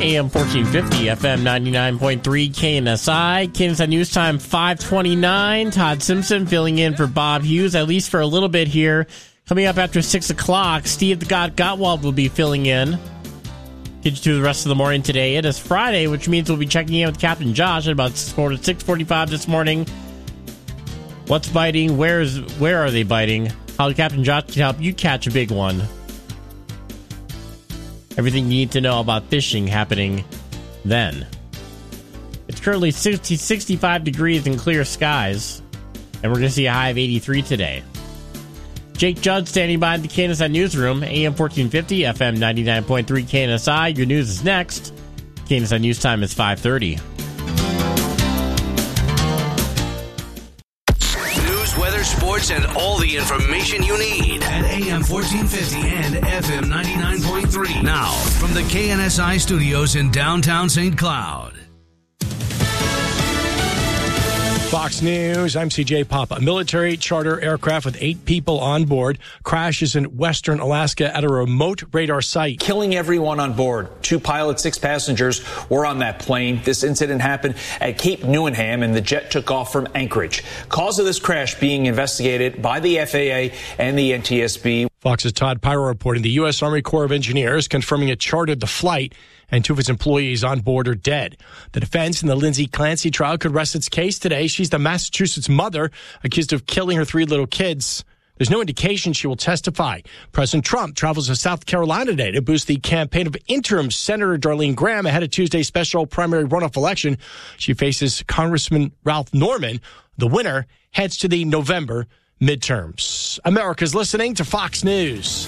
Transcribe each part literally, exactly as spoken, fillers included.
A M fourteen fifty, F M ninety-nine point three, K N S I. K N S I News Time five twenty-nine. Todd Simpson filling in for Bob Hughes, at least for a little bit here. Coming up after six o'clock, Steve the God Gottwald will be filling in. Get you through the rest of the morning today. It is Friday, which means we'll be checking in with Captain Josh at about six forty-five this morning. What's biting? Where's Where are they biting? How Captain Josh can help you catch a big one. Everything you need to know about fishing happening then. It's currently sixty, sixty-five degrees and clear skies, and we're going to see a high of eighty-three today. Jake Judd standing by in the K N S I Newsroom, A M fourteen fifty, F M ninety-nine point three K N S I. Your news is next. K N S I News Time is five thirty. News, weather, sports, and all the information you need at A M fourteen fifty and F M ninety-nine point three. Now, from the K N S I studios in downtown Saint Cloud. Fox News, I'm C J Papa. A military charter aircraft with eight people on board crashes in western Alaska at a remote radar site, killing everyone on board. Two pilots, six passengers were on that plane. This incident happened at Cape Newenham, and the jet took off from Anchorage. Cause of this crash being investigated by the F A A and the N T S B. Fox's Todd Pyro reporting the U S. Army Corps of Engineers confirming it chartered the flight and two of its employees on board are dead. The defense in the Lindsay Clancy trial could rest its case today. She's the Massachusetts mother accused of killing her three little kids. There's no indication she will testify. President Trump travels to South Carolina today to boost the campaign of interim Senator Darlene Graham ahead of Tuesday's special primary runoff election. She faces Congressman Ralph Norman. The winner heads to the November midterms. America's listening to Fox News.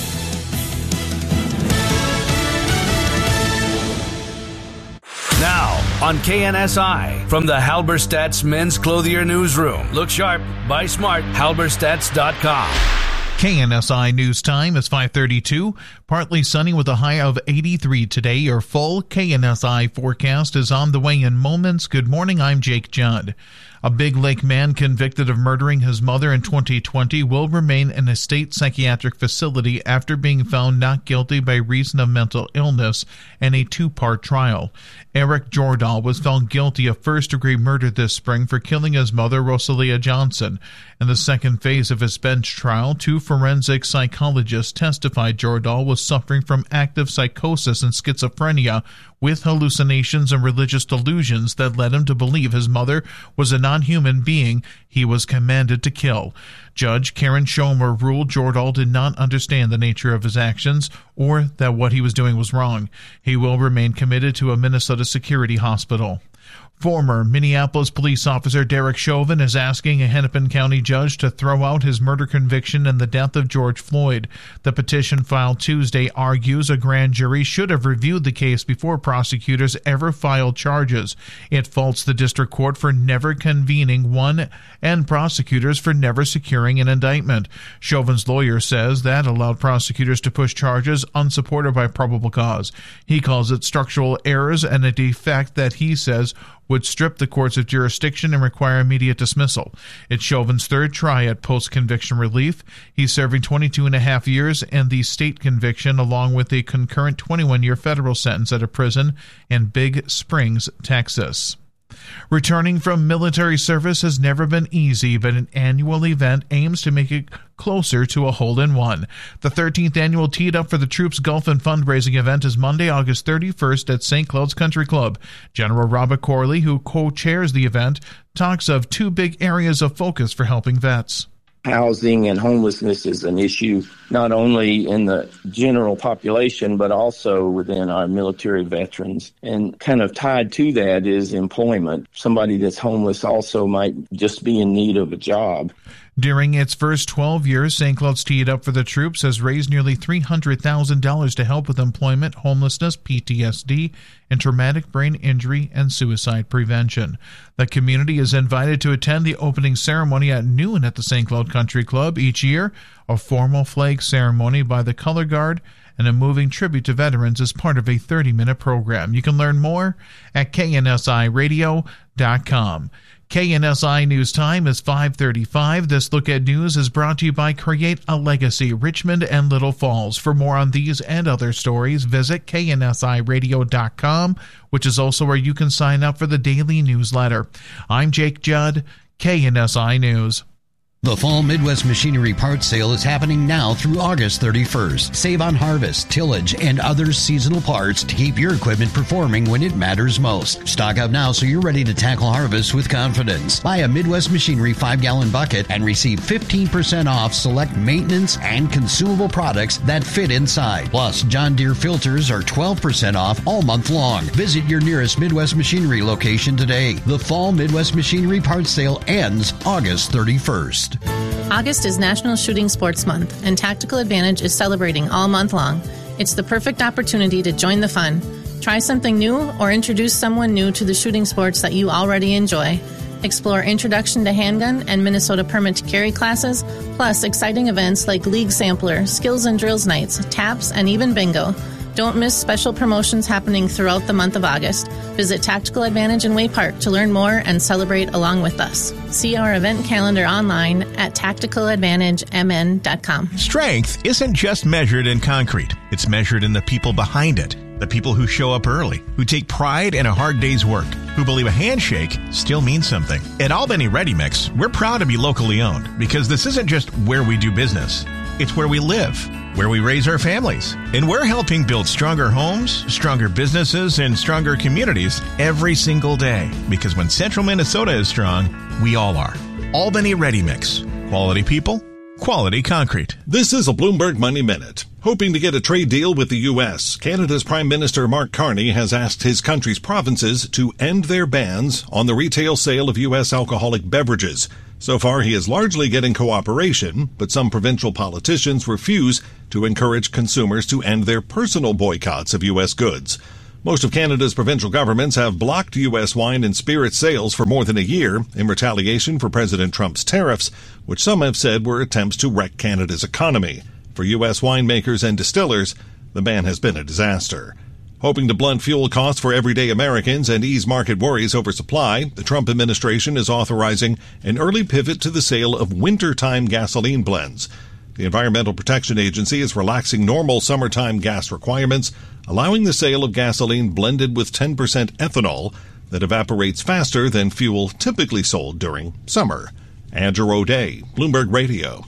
Now, on K N S I, from the Halberstadt's Men's Clothier Newsroom. Look sharp, buy smart, halberstadts dot com. K N S I News Time is five thirty-two. Partly sunny with a high of eighty-three today. Your full K N S I forecast is on the way in moments. Good morning, I'm Jake Judd. A Big Lake man convicted of murdering his mother in twenty twenty will remain in a state psychiatric facility after being found not guilty by reason of mental illness in a two-part trial. Eric Jordahl was found guilty of first-degree murder this spring for killing his mother, Rosalia Johnson. In the second phase of his bench trial, two forensic psychologists testified Jordahl was suffering from active psychosis and schizophrenia with hallucinations and religious delusions that led him to believe his mother was a non-human being he was commanded to kill. Judge Karen Schomer ruled Jordahl did not understand the nature of his actions or that what he was doing was wrong. He will remain committed to a Minnesota security hospital. Former Minneapolis police officer Derek Chauvin is asking a Hennepin County judge to throw out his murder conviction in the death of George Floyd. The petition filed Tuesday argues a grand jury should have reviewed the case before prosecutors ever filed charges. It faults the district court for never convening one and prosecutors for never securing an indictment. Chauvin's lawyer says that allowed prosecutors to push charges unsupported by probable cause. He calls it structural errors and a defect that he says would strip the courts of jurisdiction and require immediate dismissal. It's Chauvin's third try at post-conviction relief. He's serving twenty-two and a half years and the state conviction along with a concurrent twenty-one-year federal sentence at a prison in Big Springs, Texas. Returning from military service has never been easy, but an annual event aims to make it closer to a hole-in-one. The thirteenth annual Teed Up for the Troops Golf and Fundraising event is Monday, August thirty-first at Saint Cloud's Country Club. General Robert Corley, who co-chairs the event, talks of two big areas of focus for helping vets. Housing and homelessness is an issue not only in the general population, but also within our military veterans. And kind of tied to that is employment. Somebody that's homeless also might just be in need of a job. During its first twelve years, Saint Cloud's Teed Up for the Troops has raised nearly three hundred thousand dollars to help with employment, homelessness, P T S D, and traumatic brain injury and suicide prevention. The community is invited to attend the opening ceremony at noon at the Saint Cloud Country Club each year. A formal flag ceremony by the Color Guard and a moving tribute to veterans is part of a thirty-minute program. You can learn more at K N S I radio dot com. K N S I News Time is five thirty-five. This look at news is brought to you by Create a Legacy, Richmond and Little Falls. For more on these and other stories, visit K N S I radio dot com, which is also where you can sign up for the daily newsletter. I'm Jake Judd, K N S I News. The Fall Midwest Machinery Parts Sale is happening now through August thirty-first. Save on harvest, tillage, and other seasonal parts to keep your equipment performing when it matters most. Stock up now so you're ready to tackle harvest with confidence. Buy a Midwest Machinery five gallon bucket and receive fifteen percent off select maintenance and consumable products that fit inside. Plus, John Deere filters are twelve percent off all month long. Visit your nearest Midwest Machinery location today. The Fall Midwest Machinery Parts Sale ends August thirty-first. August is National Shooting Sports Month, and Tactical Advantage is celebrating all month long. It's the perfect opportunity to join the fun. Try something new or introduce someone new to the shooting sports that you already enjoy. Explore Introduction to Handgun and Minnesota Permit to Carry classes, plus exciting events like League Sampler, Skills and Drills Nights, Taps, and even Bingo. Don't miss special promotions happening throughout the month of August. Visit Tactical Advantage in Way Park to learn more and celebrate along with us. See our event calendar online at tactical advantage m n dot com. Strength isn't just measured in concrete. It's measured in the people behind it. The people who show up early, who take pride in a hard day's work, who believe a handshake still means something. At Albany Ready Mix, we're proud to be locally owned because this isn't just where we do business. It's where we live, where we raise our families. And we're helping build stronger homes, stronger businesses, and stronger communities every single day. Because when Central Minnesota is strong, we all are. Albany Ready Mix. Quality people, quality concrete. This is a Bloomberg Money Minute. Hoping to get a trade deal with the U S, Canada's Prime Minister Mark Carney has asked his country's provinces to end their bans on the retail sale of U S alcoholic beverages. So far, he is largely getting cooperation, but some provincial politicians refuse to encourage consumers to end their personal boycotts of U S goods. Most of Canada's provincial governments have blocked U S wine and spirit sales for more than a year in retaliation for President Trump's tariffs, which some have said were attempts to wreck Canada's economy. For U S winemakers and distillers, the ban has been a disaster. Hoping to blunt fuel costs for everyday Americans and ease market worries over supply, the Trump administration is authorizing an early pivot to the sale of wintertime gasoline blends. The Environmental Protection Agency is relaxing normal summertime gas requirements, allowing the sale of gasoline blended with ten percent ethanol that evaporates faster than fuel typically sold during summer. Andrew O'Day, Bloomberg Radio.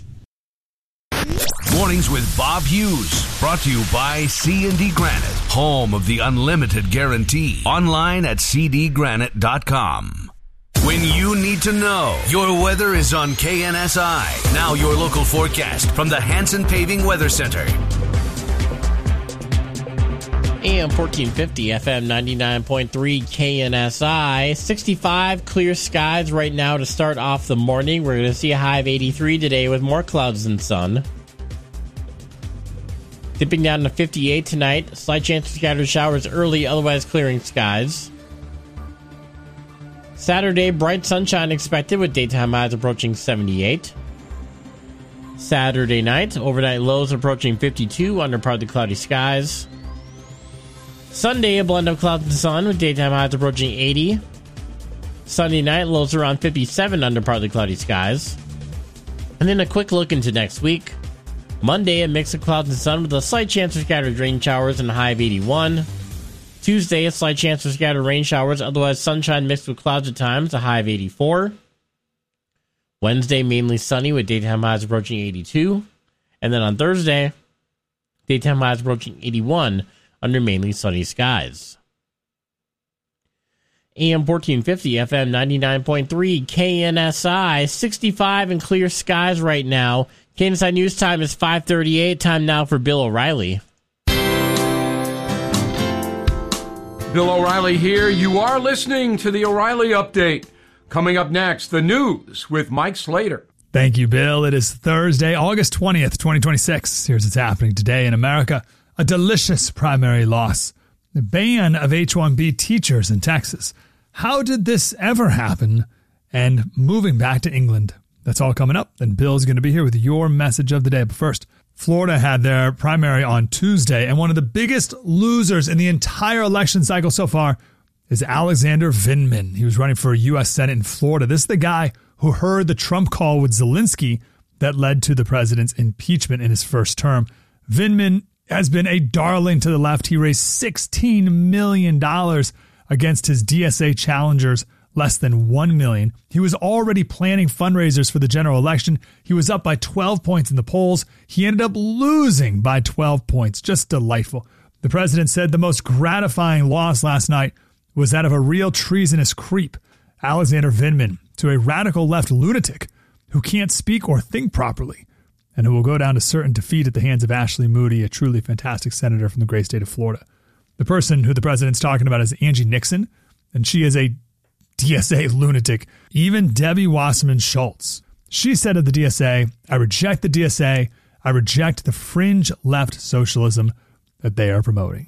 Mornings with Bob Hughes, brought to you by C and D Granite, home of the unlimited guarantee. Online at c d granite dot com. When you need to know, your weather is on K N S I. Now your local forecast from the Hanson Paving Weather Center. A M fourteen fifty, F M ninety-nine point three, K N S I. sixty-five clear skies right now to start off the morning. We're going to see a high of eighty-three today with more clouds than sun. Dipping down to fifty-eight tonight. Slight chance of scattered showers early, otherwise clearing skies. Saturday, bright sunshine expected with daytime highs approaching seventy-eight. Saturday night, overnight lows approaching fifty-two under partly cloudy skies. Sunday, a blend of clouds and sun with daytime highs approaching eighty. Sunday night, lows around fifty-seven under partly cloudy skies. And then a quick look into next week. Monday, a mix of clouds and sun with a slight chance of scattered rain showers and a high of eighty-one. Tuesday, a slight chance of scattered rain showers, otherwise sunshine mixed with clouds at times, a high of eighty-four. Wednesday, mainly sunny with daytime highs approaching eighty-two. And then on Thursday, daytime highs approaching eighty-one under mainly sunny skies. A M fourteen fifty, F M ninety-nine point three, K N S I, sixty-five and clear skies right now. K N S I News Time is five thirty-eight. Time now for Bill O'Reilly. Bill O'Reilly here. You are listening to the O'Reilly Update. Coming up next, the news with Mike Slater. Thank you, Bill. It is Thursday, August twentieth, twenty twenty-six. Here's what's happening today in America. A delicious primary loss. The ban of H one B teachers in Texas. How did this ever happen? And moving back to England. That's all coming up. Then Bill's going to be here with your message of the day. But first, Florida had their primary on Tuesday, and one of the biggest losers in the entire election cycle so far is Alexander Vindman. He was running for U S Senate in Florida. This is the guy who heard the Trump call with Zelensky that led to the president's impeachment in his first term. Vindman has been a darling to the left. He raised sixteen million dollars against his D S A challengers, less than one million dollars. He was already planning fundraisers for the general election. He was up by twelve points in the polls. He ended up losing by twelve points. Just delightful. The president said the most gratifying loss last night was that of a real treasonous creep, Alexander Vindman, to a radical left lunatic who can't speak or think properly, and who will go down to certain defeat at the hands of Ashley Moody, a truly fantastic senator from the great state of Florida. The person who the president's talking about is Angie Nixon, and she is a D S A lunatic. Even Debbie Wasserman Schultz. She said of the D S A, I reject the D S A. I reject the fringe left socialism that they are promoting.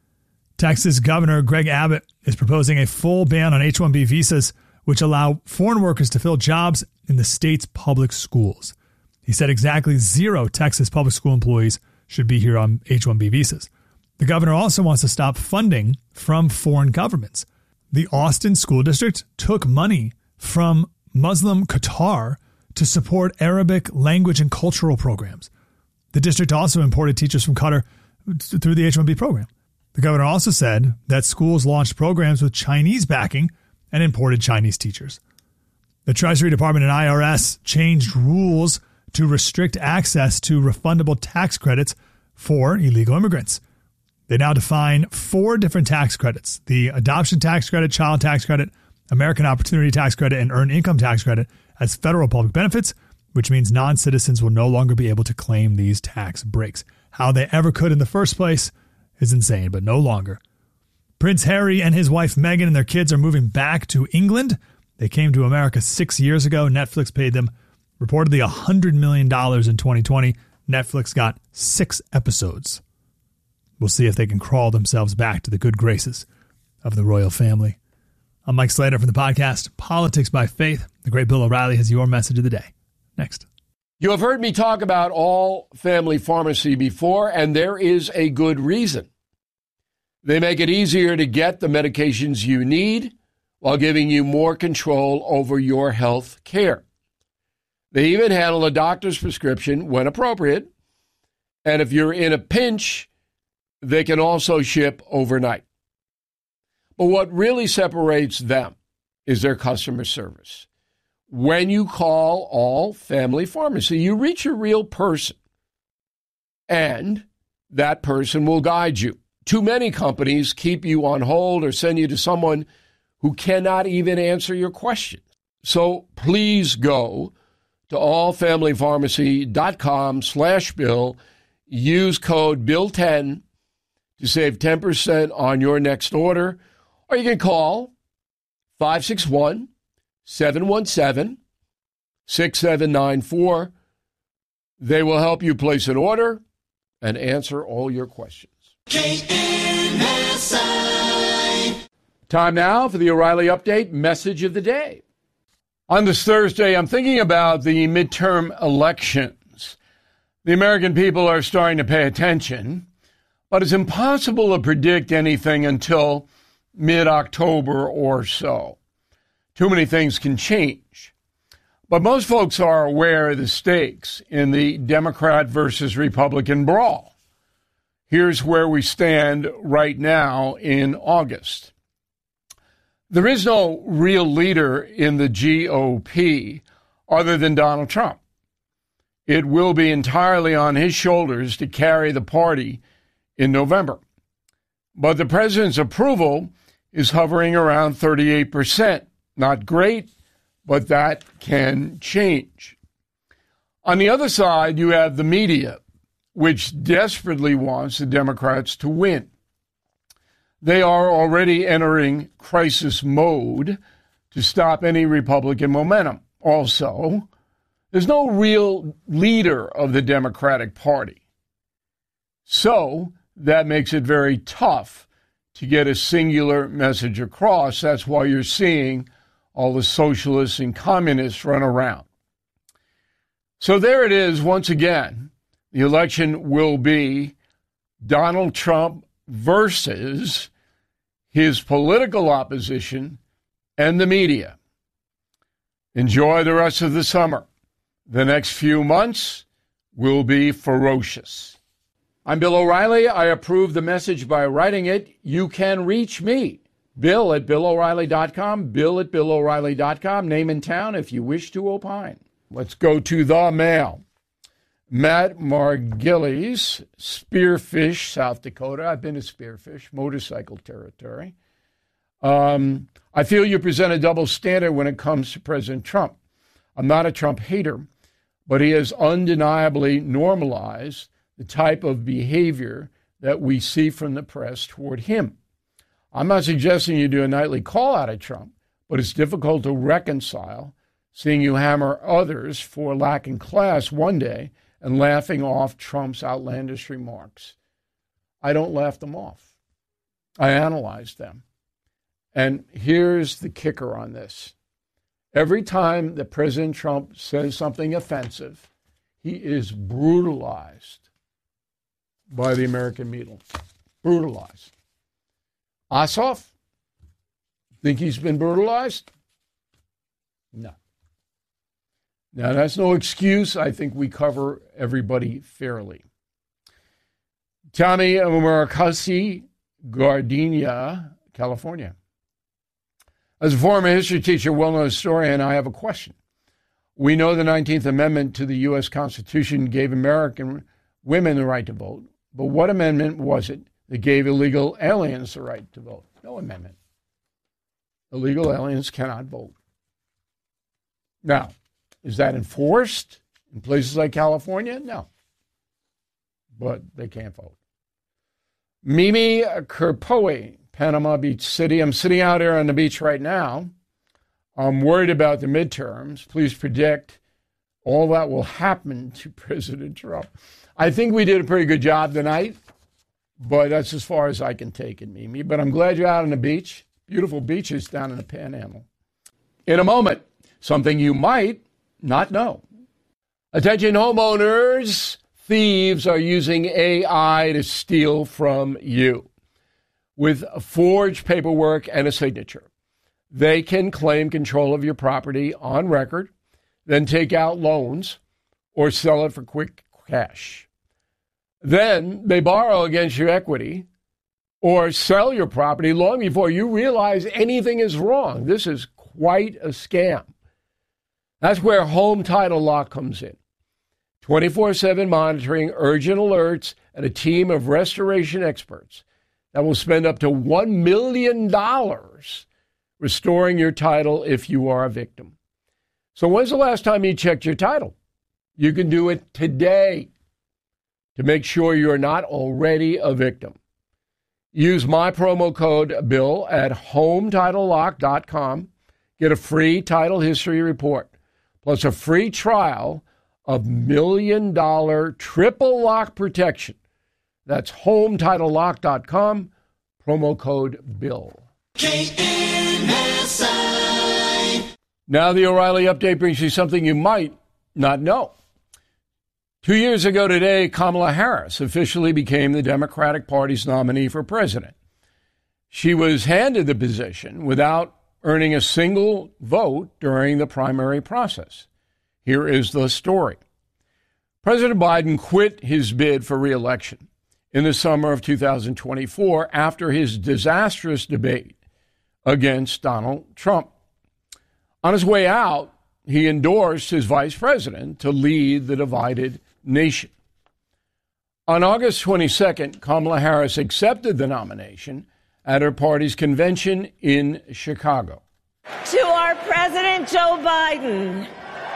Texas Governor Greg Abbott is proposing a full ban on H one B visas, which allow foreign workers to fill jobs in the state's public schools. He said exactly zero Texas public school employees should be here on H one B visas. The governor also wants to stop funding from foreign governments. The Austin School District took money from Muslim Qatar to support Arabic language and cultural programs. The district also imported teachers from Qatar through the H one B program. The governor also said that schools launched programs with Chinese backing and imported Chinese teachers. The Treasury Department and I R S changed rules to restrict access to refundable tax credits for illegal immigrants. They now define four different tax credits: the adoption tax credit, child tax credit, American Opportunity Tax Credit, and earned income tax credit as federal public benefits, which means non-citizens will no longer be able to claim these tax breaks. How they ever could in the first place is insane, but no longer. Prince Harry and his wife Meghan and their kids are moving back to England. They came to America six years ago. Netflix paid them reportedly one hundred million dollars in twenty twenty. Netflix got six episodes. We'll see if they can crawl themselves back to the good graces of the royal family. I'm Mike Slater from the podcast Politics by Faith. The great Bill O'Reilly has your message of the day. Next. You have heard me talk about All Family Pharmacy before, and there is a good reason. They make it easier to get the medications you need while giving you more control over your health care. They even handle a doctor's prescription when appropriate, and if you're in a pinch, they can also ship overnight. But what really separates them is their customer service. When you call All Family Pharmacy, you reach a real person, and that person will guide you. Too many companies keep you on hold or send you to someone who cannot even answer your questions. So please go to allfamilypharmacy.com slash bill. Use code bill ten to save ten percent on your next order. Or you can call five six one, seven one seven, six seven nine four. They will help you place an order and answer all your questions. K N S I. Time now for the O'Reilly Update message of the day. On this Thursday, I'm thinking about the midterm elections. The American people are starting to pay attention, but it's impossible to predict anything until mid-October or so. Too many things can change. But most folks are aware of the stakes in the Democrat versus Republican brawl. Here's where we stand right now in August. There is no real leader in the G O P other than Donald Trump. It will be entirely on his shoulders to carry the party in November. But the president's approval is hovering around thirty-eight percent. Not great, but that can change. On the other side, you have the media, which desperately wants the Democrats to win. They are already entering crisis mode to stop any Republican momentum. Also, there's no real leader of the Democratic Party. So that makes it very tough to get a singular message across. That's why you're seeing all the socialists and communists run around. So there it is once again. The election will be Donald Trump versus his political opposition, and the media. Enjoy the rest of the summer. The next few months will be ferocious. I'm Bill O'Reilly. I approve the message by writing it. You can reach me, Bill at Bill O'Reilly dot com, Bill at Bill O'Reilly dot com, name and town if you wish to opine. Let's go to the mail. Matt Margillies, Spearfish, South Dakota. I've been to Spearfish, motorcycle territory. Um, I feel you present a double standard when it comes to President Trump. I'm not a Trump hater, but he has undeniably normalized the type of behavior that we see from the press toward him. I'm not suggesting you do a nightly call out at Trump, but it's difficult to reconcile seeing you hammer others for lacking class one day and laughing off Trump's outlandish remarks. I don't laugh them off. I analyze them. And here's the kicker on this. Every time that President Trump says something offensive, he is brutalized by the American media. Brutalized. Ossoff, think he's been brutalized? No. Now, that's no excuse. I think we cover everybody fairly. Tommy Murakami, Gardenia, California. As a former history teacher, well-known historian, I have a question. We know the nineteenth Amendment to the U S Constitution gave American women the right to vote, but what amendment was it that gave illegal aliens the right to vote? No amendment. Illegal aliens cannot vote. Now, is that enforced in places like California? No. But they can't vote. Mimi Kerpoe, Panama Beach City. I'm sitting out here on the beach right now. I'm worried about the midterms. Please predict all that will happen to President Trump. I think we did a pretty good job tonight, but that's as far as I can take it, Mimi. But I'm glad you're out on the beach. Beautiful beaches down in the Panhandle. In a moment, something you might not know. Attention homeowners, thieves are using A I to steal from you. With forged paperwork and a signature, they can claim control of your property on record, then take out loans or sell it for quick cash. Then they borrow against your equity or sell your property long before you realize anything is wrong. This is quite a scam. That's where Home Title Lock comes in. twenty-four seven monitoring, urgent alerts, and a team of restoration experts that will spend up to one million dollars restoring your title if you are a victim. So when's the last time you checked your title? You can do it today to make sure you're not already a victim. Use my promo code BILL at home title lock dot com. Get a free title history report, plus a free trial of million-dollar triple lock protection. That's home title lock dot com, promo code BILL. K N S I. Now the O'Reilly Update brings you something you might not know. Two years ago today, Kamala Harris officially became the Democratic Party's nominee for president. She was handed the position without earning a single vote during the primary process. Here is the story. President Biden quit his bid for re-election in the summer of two thousand twenty-four after his disastrous debate against Donald Trump. On his way out, he endorsed his vice president to lead the divided nation. On August twenty-second, Kamala Harris accepted the nomination at her party's convention in Chicago. To our President Joe Biden,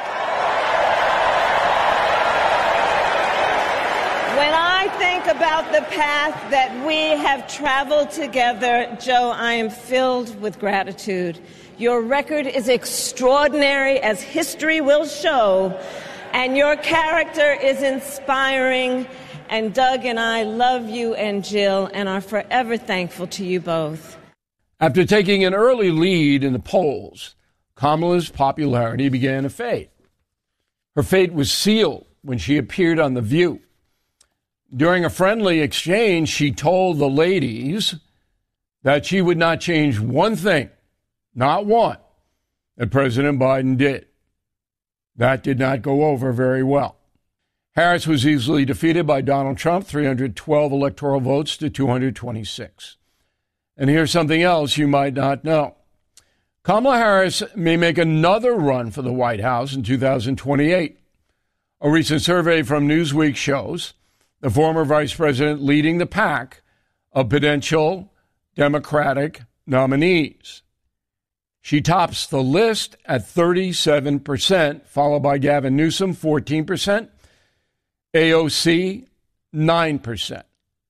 when I think about the path that we have traveled together, Joe, I am filled with gratitude. Your record is extraordinary, as history will show, and your character is inspiring. And Doug and I love you and Jill and are forever thankful to you both. After taking an early lead in the polls, Kamala's popularity began to fade. Her fate was sealed when she appeared on The View. During a friendly exchange, she told the ladies that she would not change one thing, not one, that President Biden did. That did not go over very well. Harris was easily defeated by Donald Trump, three hundred twelve electoral votes to two hundred twenty-six. And here's something else you might not know. Kamala Harris may make another run for the White House in two thousand twenty-eight. A recent survey from Newsweek shows the former vice president leading the pack of potential Democratic nominees. She tops the list at thirty-seven percent, followed by Gavin Newsom, fourteen percent, A O C, nine percent.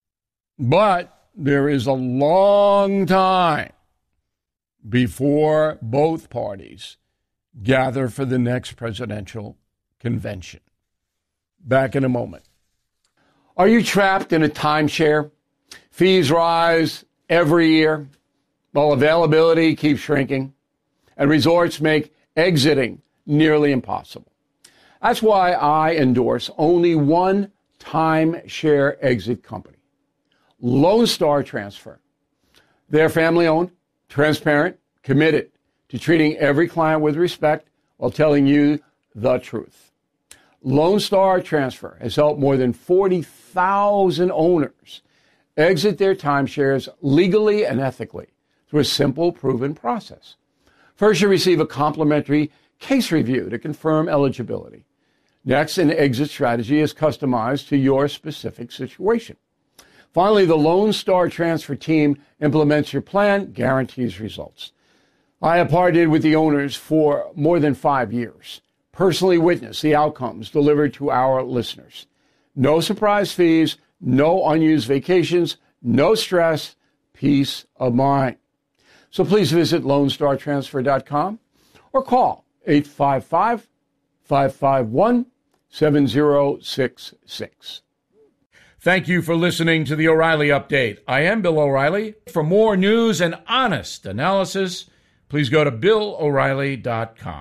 But there is a long time before both parties gather for the next presidential convention. Back in a moment. Are you trapped in a timeshare? Fees rise every year while availability keeps shrinking, and resorts make exiting nearly impossible. That's why I endorse only one timeshare exit company, Lone Star Transfer. They're family-owned, transparent, committed to treating every client with respect while telling you the truth. Lone Star Transfer has helped more than forty thousand owners exit their timeshares legally and ethically through a simple, proven process. First, you receive a complimentary case review to confirm eligibility. Next, an exit strategy is customized to your specific situation. Finally, the Lone Star Transfer team implements your plan, guarantees results. I have partnered with the owners for more than five years, personally witnessed the outcomes delivered to our listeners. No surprise fees, no unused vacations, no stress, peace of mind. So please visit lone star transfer dot com or call eight five five, five five one, seven zero six six. Thank you for listening to the O'Reilly Update. I am Bill O'Reilly. For more news and honest analysis, please go to bill o'reilly dot com.